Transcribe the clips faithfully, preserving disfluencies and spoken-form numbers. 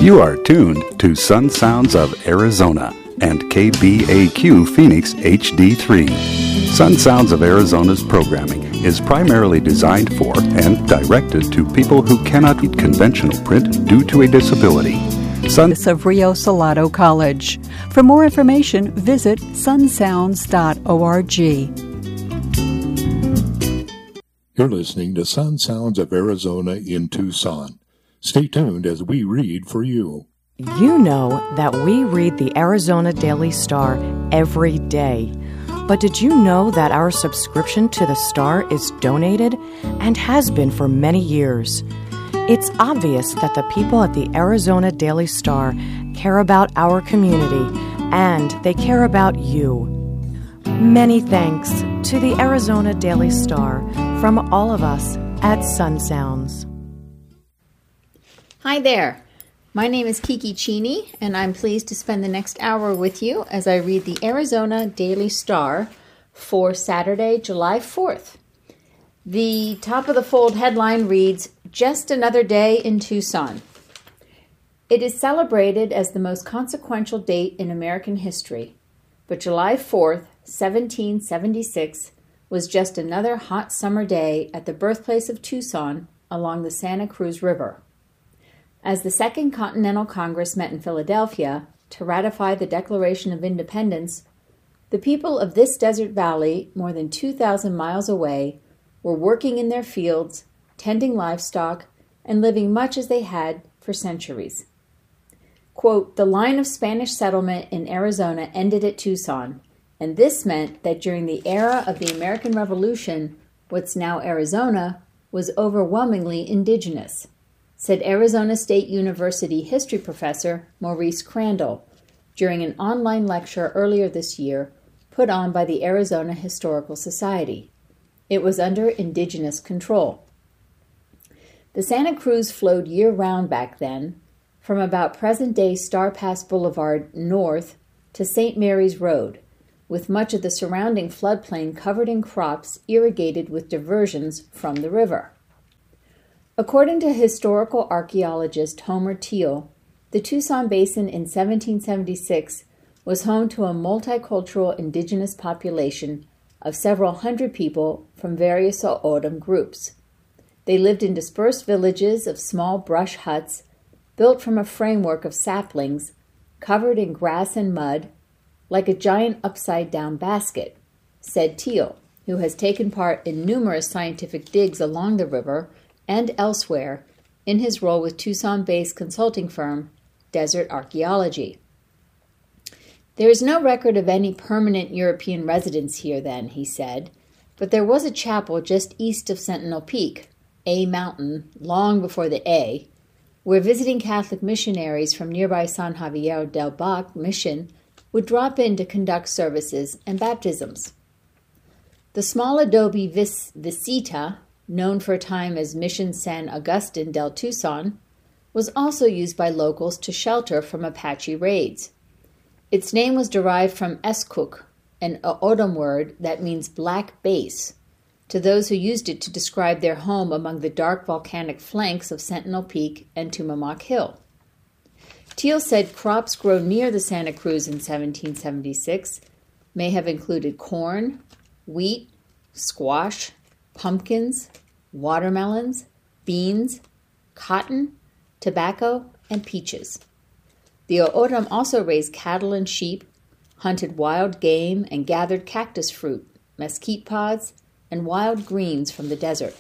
You are tuned to Sun Sounds of Arizona and K B A Q Phoenix H D three. Sun Sounds of Arizona's programming is primarily designed for and directed to people who cannot read conventional print due to a disability. Sun of Rio Salado College. For more information, visit sun sounds dot org. You're listening to Sun Sounds of Arizona in Tucson. Stay tuned as we read for you. You know that we read the Arizona Daily Star every day. But did you know that our subscription to the Star is donated and has been for many years? It's obvious that the people at the Arizona Daily Star care about our community and they care about you. Many thanks to the Arizona Daily Star from all of us at Sun Sounds. Hi there. My name is Kiki Cheney, and I'm pleased to spend the next hour with you as I read the Arizona Daily Star for Saturday, July fourth. The top of the fold headline reads, "Just Another Day in Tucson." It is celebrated as the most consequential date in American history, but July fourth, seventeen seventy-six, was just another hot summer day at the birthplace of Tucson along the Santa Cruz River. As the Second Continental Congress met in Philadelphia to ratify the Declaration of Independence, the people of this desert valley, more than two thousand miles away, were working in their fields, tending livestock, and living much as they had for centuries. Quote, "The line of Spanish settlement in Arizona ended at Tucson, and this meant that during the era of the American Revolution, what's now Arizona was overwhelmingly indigenous," said Arizona State University history professor Maurice Crandall during an online lecture earlier this year put on by the Arizona Historical Society. It was under indigenous control. The Santa Cruz flowed year-round back then, from about present-day Star Pass Boulevard north to Saint Mary's Road, with much of the surrounding floodplain covered in crops irrigated with diversions from the river. According to historical archaeologist Homer Teal, the Tucson Basin in seventeen seventy-six was home to a multicultural indigenous population of several hundred people from various O'odham groups. They lived in dispersed villages of small brush huts built from a framework of saplings covered in grass and mud like a giant upside-down basket, said Teal, who has taken part in numerous scientific digs along the river and elsewhere in his role with Tucson-based consulting firm Desert Archaeology. There is no record of any permanent European residence here then, he said, but there was a chapel just east of Sentinel Peak, A Mountain, long before the A, where visiting Catholic missionaries from nearby San Javier del Bac mission would drop in to conduct services and baptisms. The small adobe vis- visita, known for a time as Mission San Agustin del Tucson, was also used by locals to shelter from Apache raids. Its name was derived from Eskuk, an O'odham word that means black base, to those who used it to describe their home among the dark volcanic flanks of Sentinel Peak and Tumamoc Hill. Teal said crops grown near the Santa Cruz in seventeen seventy-six may have included corn, wheat, squash, pumpkins, watermelons, beans, cotton, tobacco, and peaches. The O'odham also raised cattle and sheep, hunted wild game, and gathered cactus fruit, mesquite pods, and wild greens from the desert.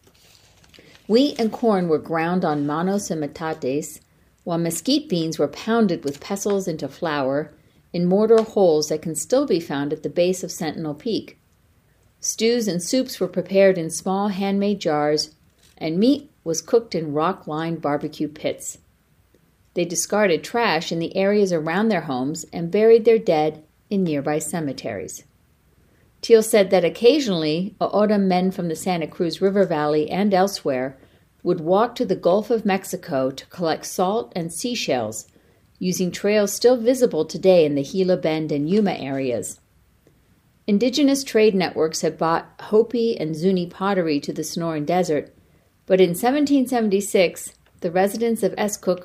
Wheat and corn were ground on manos and metates, while mesquite beans were pounded with pestles into flour in mortar holes that can still be found at the base of Sentinel Peak. Stews and soups were prepared in small handmade jars, and meat was cooked in rock-lined barbecue pits. They discarded trash in the areas around their homes and buried their dead in nearby cemeteries. Teal said that occasionally, O'odham men from the Santa Cruz River Valley and elsewhere would walk to the Gulf of Mexico to collect salt and seashells, using trails still visible today in the Gila Bend and Yuma areas. Indigenous trade networks had bought Hopi and Zuni pottery to the Sonoran Desert, but in seventeen seventy-six, the residents of Eskuk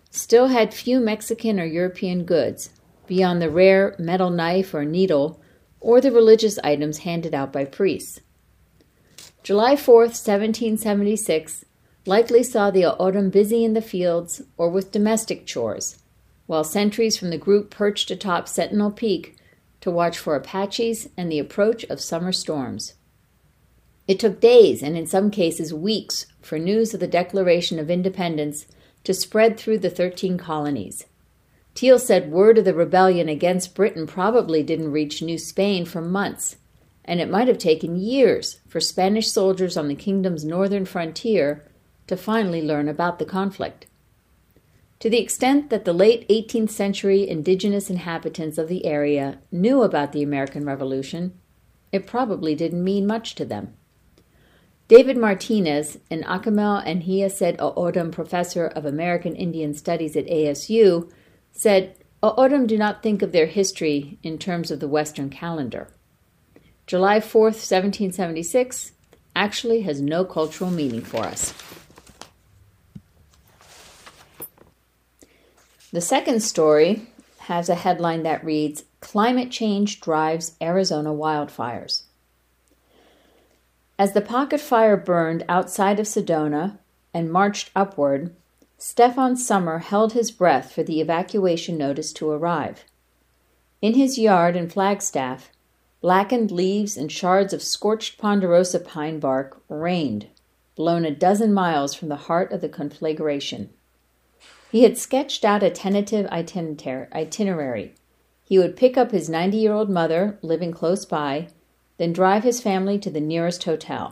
still had few Mexican or European goods, beyond the rare metal knife or needle, or the religious items handed out by priests. July fourth, seventeen seventy-six, likely saw the O'odham busy in the fields or with domestic chores, while sentries from the group perched atop Sentinel Peak to watch for Apaches and the approach of summer storms. It took days, and in some cases weeks, for news of the Declaration of Independence to spread through the thirteen colonies. Teal said word of the rebellion against Britain probably didn't reach New Spain for months, and it might have taken years for Spanish soldiers on the kingdom's northern frontier to finally learn about the conflict. To the extent that the late eighteenth century indigenous inhabitants of the area knew about the American Revolution, it probably didn't mean much to them. David Martinez, an Acamel and Hiased O'odham professor of American Indian Studies at A S U, said, O'odham do not think of their history in terms of the Western calendar. July fourth, seventeen seventy-six actually has no cultural meaning for us. The second story has a headline that reads, Climate Change Drives Arizona Wildfires. As the pocket fire burned outside of Sedona and marched upward, Stefan Sommer held his breath for the evacuation notice to arrive. In his yard in Flagstaff, blackened leaves and shards of scorched ponderosa pine bark rained, blown a dozen miles from the heart of the conflagration. He had sketched out a tentative itinerary. He would pick up his ninety-year-old mother, living close by, then drive his family to the nearest hotel.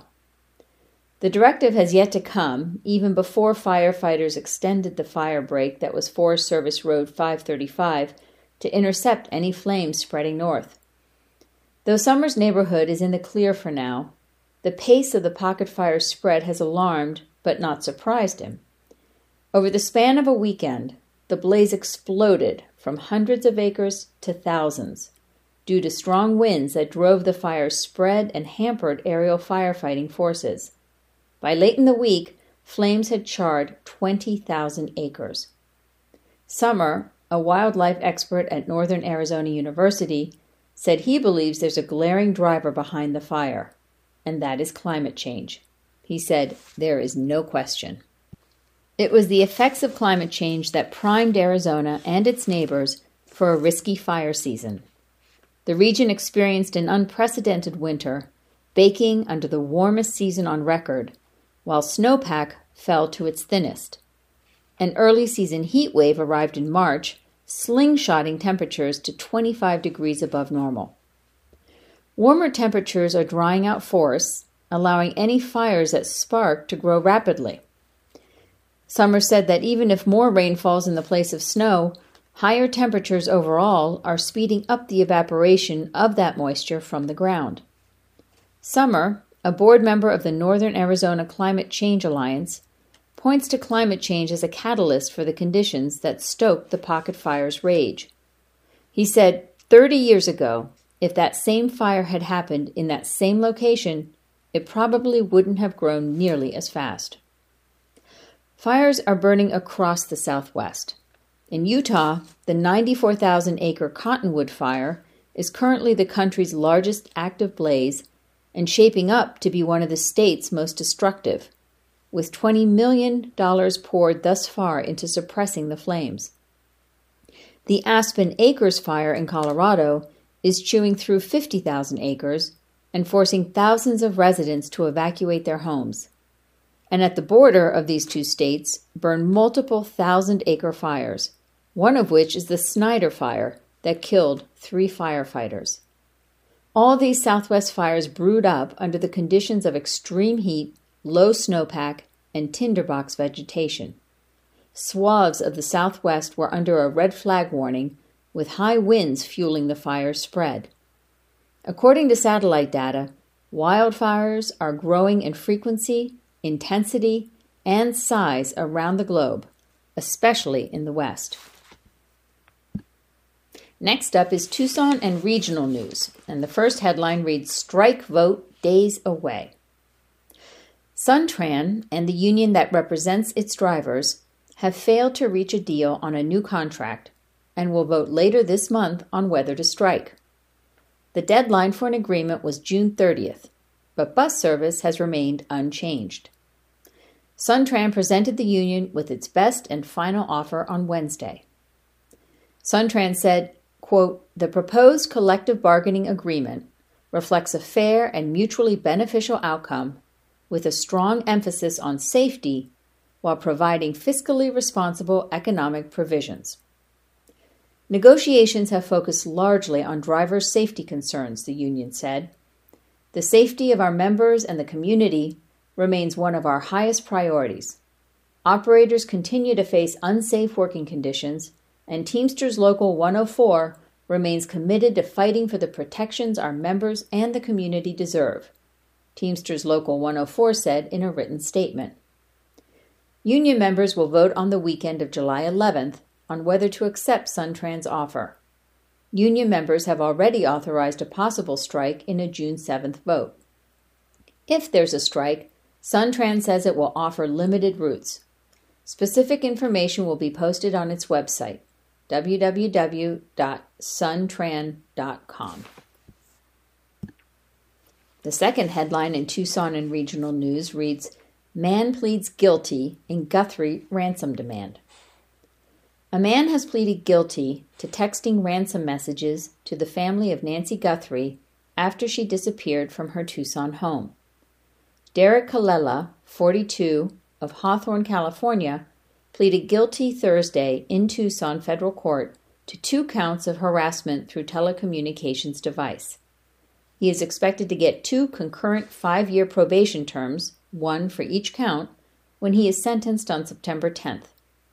The directive has yet to come, even before firefighters extended the fire break that was Forest Service Road five thirty-five to intercept any flames spreading north. Though Sommer's neighborhood is in the clear for now, the pace of the pocket fire's spread has alarmed but not surprised him. Over the span of a weekend, the blaze exploded from hundreds of acres to thousands, due to strong winds that drove the fire's spread and hampered aerial firefighting forces. By late in the week, flames had charred twenty thousand acres. Sommer, a wildlife expert at Northern Arizona University, said he believes there's a glaring driver behind the fire, and that is climate change. He said, there is no question. It was the effects of climate change that primed Arizona and its neighbors for a risky fire season. The region experienced an unprecedented winter, baking under the warmest season on record, while snowpack fell to its thinnest. An early season heat wave arrived in March, slingshotting temperatures to twenty-five degrees above normal. Warmer temperatures are drying out forests, allowing any fires that spark to grow rapidly. Sommer said that even if more rain falls in the place of snow, higher temperatures overall are speeding up the evaporation of that moisture from the ground. Sommer, a board member of the Northern Arizona Climate Change Alliance, points to climate change as a catalyst for the conditions that stoked the pocket fire's rage. He said, thirty years ago, if that same fire had happened in that same location, it probably wouldn't have grown nearly as fast. Fires are burning across the Southwest. In Utah, the ninety-four thousand acre Cottonwood Fire is currently the country's largest active blaze and shaping up to be one of the state's most destructive, with twenty million dollars poured thus far into suppressing the flames. The Aspen Acres Fire in Colorado is chewing through fifty thousand acres and forcing thousands of residents to evacuate their homes. And at the border of these two states burn multiple thousand-acre fires, one of which is the Snyder Fire that killed three firefighters. All these Southwest fires brewed up under the conditions of extreme heat, low snowpack, and tinderbox vegetation. Swaths of the Southwest were under a red flag warning, with high winds fueling the fire's spread. According to satellite data, wildfires are growing in frequency, intensity, and size around the globe, especially in the West. Next up is Tucson and regional news, and the first headline reads, Strike Vote Days Away. Suntran and the union that represents its drivers have failed to reach a deal on a new contract and will vote later this month on whether to strike. The deadline for an agreement was June thirtieth, but bus service has remained unchanged. Suntran presented the union with its best and final offer on Wednesday. Suntran said, quote, "The proposed collective bargaining agreement reflects a fair and mutually beneficial outcome with a strong emphasis on safety while providing fiscally responsible economic provisions." Negotiations have focused largely on drivers' safety concerns, the union said. "The safety of our members and the community remains one of our highest priorities. Operators continue to face unsafe working conditions, and Teamsters Local one oh four remains committed to fighting for the protections our members and the community deserve," Teamsters Local one oh four said in a written statement. Union members will vote on the weekend of July eleventh on whether to accept Suntran's offer. Union members have already authorized a possible strike in a June seventh vote. If there's a strike, Suntran says it will offer limited routes. Specific information will be posted on its website, w w w dot suntran dot com. The second headline in Tucson and regional news reads, "Man pleads guilty in Guthrie ransom demand." A man has pleaded guilty to texting ransom messages to the family of Nancy Guthrie after she disappeared from her Tucson home. Derek Colella, forty-two, of Hawthorne, California, pleaded guilty Thursday in Tucson federal court to two counts of harassment through telecommunications device. He is expected to get two concurrent five-year probation terms, one for each count, when he is sentenced on September tenth.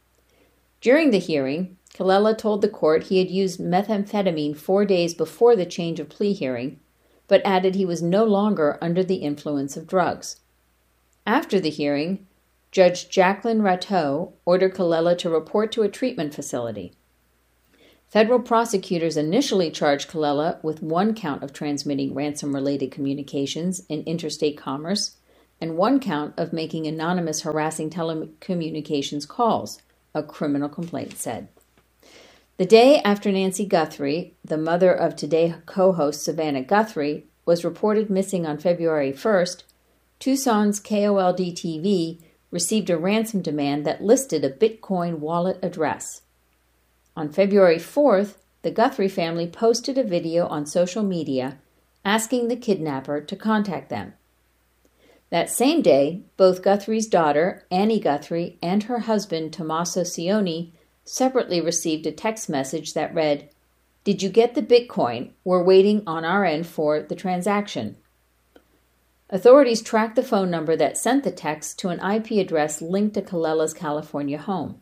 During the hearing, Colella told the court he had used methamphetamine four days before the change of plea hearing, but added he was no longer under the influence of drugs. After the hearing, Judge Jacqueline Rateau ordered Colella to report to a treatment facility. Federal prosecutors initially charged Colella with one count of transmitting ransom-related communications in interstate commerce and one count of making anonymous harassing telecommunications calls, a criminal complaint said. The day after Nancy Guthrie, the mother of Today co-host Savannah Guthrie, was reported missing on February first, Tucson's K O L D T V received a ransom demand that listed a Bitcoin wallet address. On February fourth, the Guthrie family posted a video on social media asking the kidnapper to contact them. That same day, both Guthrie's daughter, Annie Guthrie, and her husband, Tommaso Cioni, separately received a text message that read, "Did you get the Bitcoin? We're waiting on our end for the transaction." Authorities tracked the phone number that sent the text to an I P address linked to Colella's California home.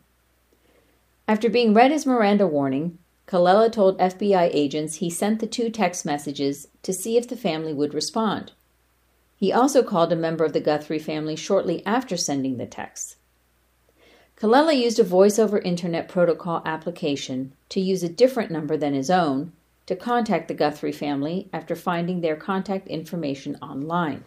After being read his Miranda warning, Colella told F B I agents he sent the two text messages to see if the family would respond. He also called a member of the Guthrie family shortly after sending the texts. Colella used a voice-over Internet Protocol application to use a different number than his own to contact the Guthrie family after finding their contact information online.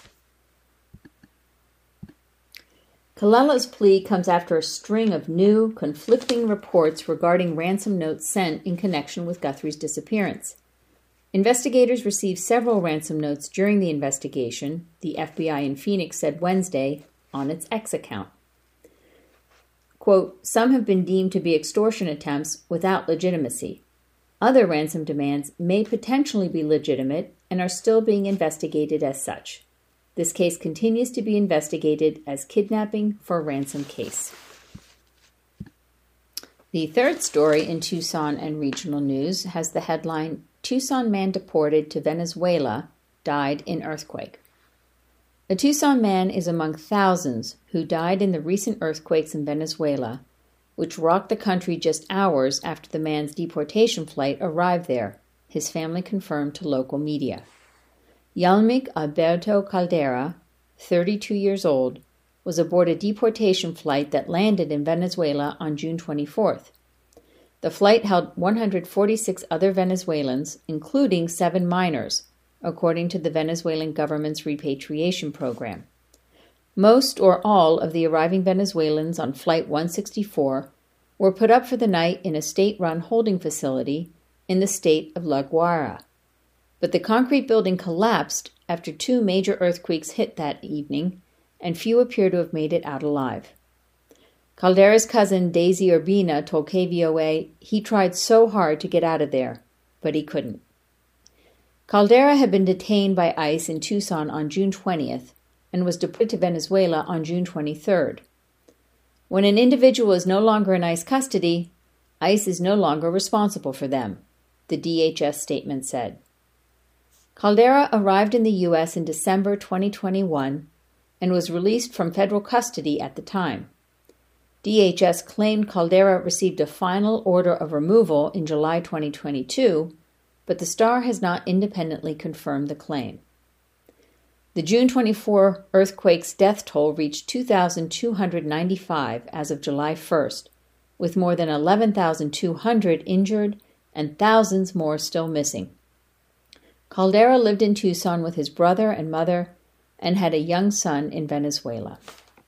Colella's plea comes after a string of new, conflicting reports regarding ransom notes sent in connection with Guthrie's disappearance. Investigators received several ransom notes during the investigation, the F B I in Phoenix said Wednesday on its X account. Quote, "Some have been deemed to be extortion attempts without legitimacy. Other ransom demands may potentially be legitimate and are still being investigated as such. This case continues to be investigated as kidnapping for ransom case." The third story in Tucson and regional news has the headline, "Tucson man deported to Venezuela died in earthquake." A Tucson man is among thousands who died in the recent earthquakes in Venezuela, which rocked the country just hours after the man's deportation flight arrived there, his family confirmed to local media. Yalmic Alberto Caldera, thirty-two years old, was aboard a deportation flight that landed in Venezuela on June twenty-fourth. The flight held one hundred forty-six other Venezuelans, including seven minors, according to the Venezuelan government's repatriation program. Most or all of the arriving Venezuelans on Flight one sixty-four were put up for the night in a state-run holding facility in the state of La Guaira. But the concrete building collapsed after two major earthquakes hit that evening, and few appear to have made it out alive. Caldera's cousin Daisy Urbina told K V O A he tried so hard to get out of there, but he couldn't. Caldera had been detained by ICE in Tucson on June twentieth and was deported to Venezuela on June twenty-third. When an individual is no longer in ICE custody, ICE is no longer responsible for them, the D H S statement said. Caldera arrived in the U S in December twenty twenty-one and was released from federal custody at the time. D H S claimed Caldera received a final order of removal in July twenty twenty-two, but the Star has not independently confirmed the claim. The June twenty-fourth earthquake's death toll reached two thousand two hundred ninety-five as of July first, with more than eleven thousand two hundred injured and thousands more still missing. Caldera lived in Tucson with his brother and mother and had a young son in Venezuela.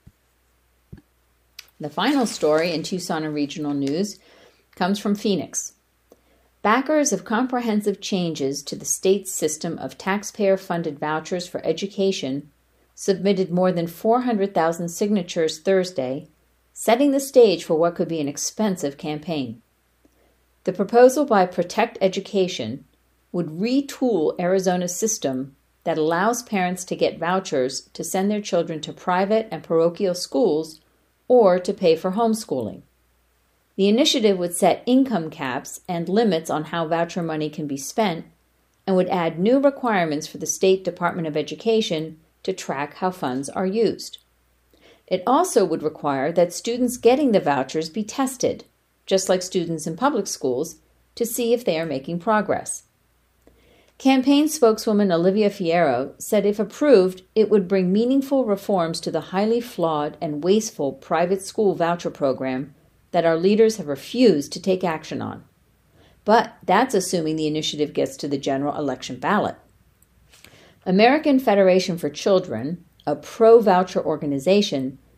The final story in Tucson and regional news comes from Phoenix. Backers of comprehensive changes to the state's system of taxpayer-funded vouchers for education submitted more than four hundred thousand signatures Thursday, setting the stage for what could be an expensive campaign. The proposal by Protect Education would retool Arizona's system that allows parents to get vouchers to send their children to private and parochial schools or to pay for homeschooling. The initiative would set income caps and limits on how voucher money can be spent and would add new requirements for the State Department of Education to track how funds are used. It also would require that students getting the vouchers be tested, just like students in public schools, to see if they are making progress. Campaign spokeswoman Olivia Fierro said if approved, it would bring meaningful reforms to the highly flawed and wasteful private school voucher program that our leaders have refused to take action on. But that's assuming the initiative gets to the general election ballot. American Federation for Children, a pro-voucher organization,